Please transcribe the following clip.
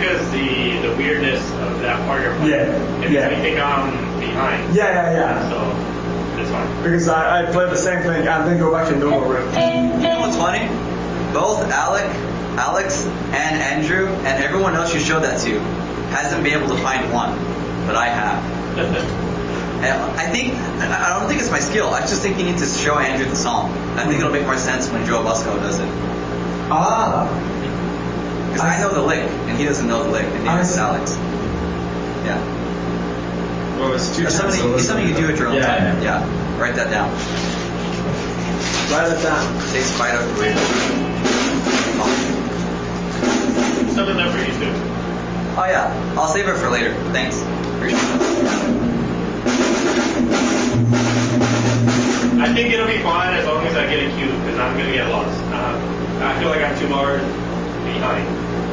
because the weirdness of that part you're playing. Yeah. It makes me think I'm behind. Yeah. So it's fine. Because I play the same thing and then go back to normal riff. You know what's funny? Both Alex, and Andrew, and everyone else you showed that to hasn't been able to find one, but I have. And I don't think it's my skill. I just think you need to show Andrew the song. I think it'll make more sense when Joe Busco does it. Because I know the lick, and he doesn't know the lick, and neither does Alex. Yeah. Well, it's It's something you do at your own time. Yeah. Write that down. Write it down. Say Spider Career. Something there for you too. Oh yeah, I'll save it for later. Thanks. Appreciate it. I think it'll be fine as long as I get a cue, because I'm gonna get lost. I feel like I'm too far behind.